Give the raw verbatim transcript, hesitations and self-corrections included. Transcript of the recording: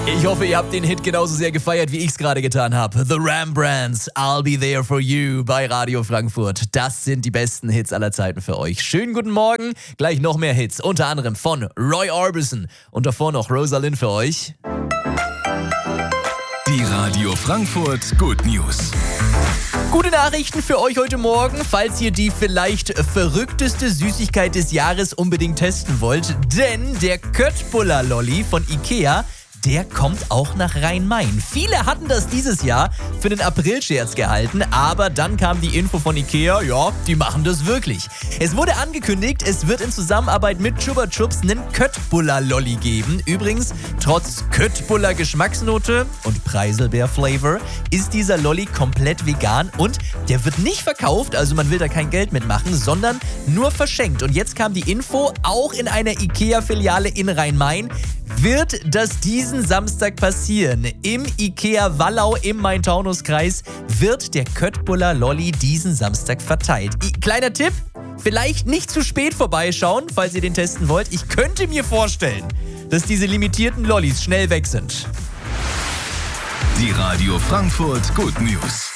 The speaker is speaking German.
Ich hoffe, ihr habt den Hit genauso sehr gefeiert, wie ich es gerade getan habe. The Rembrandts, I'll Be There For You bei Radio Frankfurt. Das sind die besten Hits aller Zeiten für euch. Schönen guten Morgen. Gleich noch mehr Hits, unter anderem von Roy Orbison. Und davor noch Rosalind für euch. Die Radio Frankfurt Good News. Gute Nachrichten für euch heute Morgen, falls ihr die vielleicht verrückteste Süßigkeit des Jahres unbedingt testen wollt. Denn der Köttbullar Lolli von Ikea, der kommt auch nach Rhein-Main. Viele hatten das dieses Jahr für den Aprilscherz gehalten, aber dann kam die Info von Ikea, ja, die machen das wirklich. Es wurde angekündigt, es wird in Zusammenarbeit mit Chupa Chups einen Köttbullar Lolli geben. Übrigens, trotz Köttbullar Geschmacksnote und Preiselbeer-Flavor ist dieser Lolli komplett vegan und der wird nicht verkauft, also man will da kein Geld mitmachen, sondern nur verschenkt. Und jetzt kam die Info, auch in einer Ikea-Filiale in Rhein-Main wird das diesen Samstag passieren. Im Ikea Wallau im Main-Taunus-Kreis wird der Köttbullar Lolli diesen Samstag verteilt. I- Kleiner Tipp, vielleicht nicht zu spät vorbeischauen, falls ihr den testen wollt. Ich könnte mir vorstellen, dass diese limitierten Lollis schnell weg sind. Die Radio Frankfurt Good News.